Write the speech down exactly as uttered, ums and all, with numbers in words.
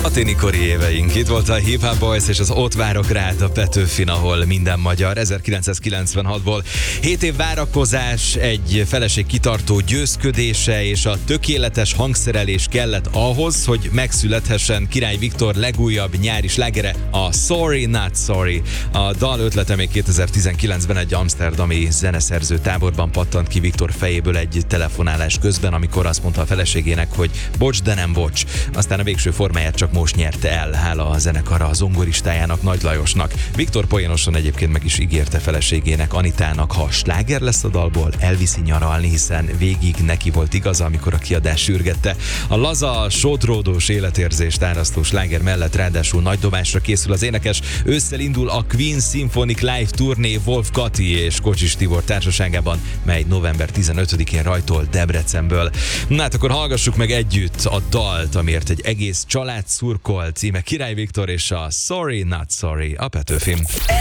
A ténikori éveink. Itt volt a Hip Hop Boys és az Ott várok rád a Petőfin, ahol minden magyar. ezerkilencszázkilencvenhatból hét év várakozás, egy feleség kitartó győzködése és a tökéletes hangszerelés kellett ahhoz, hogy megszülethessen Király Viktor legújabb nyári slágere, a Sorry Not Sorry. A dal ötlete még kétezer-tizenkilencben egy amszterdami zeneszerző táborban pattant ki Viktor fejéből egy telefonálás közben, amikor azt mondta a feleségének, hogy bocs, de nem bocs. Aztán a végső formáját csak most nyerte el, hála a zenekara a zongoristájának, Nagy Lajosnak. Viktor poénosan egyébként meg is ígérte feleségének, Anitának, ha sláger lesz a dalból, elviszi nyaralni, hiszen végig neki volt igaza, amikor a kiadás sürgette. A laza, sodródós életérzést árasztó sláger mellett ráadásul nagy dobásra készül az énekes. Ősszel indul a Queen Symphonic Live turné Wolf Kati és Kocsis Tibor társaságában, mely november tizenötödikén rajtol Debrecenből. Na hát akkor hallgassuk meg együtt a dalt, amiért egy egész család szurkol, címe Király Viktor és a Sorry Not Sorry a Petőfin.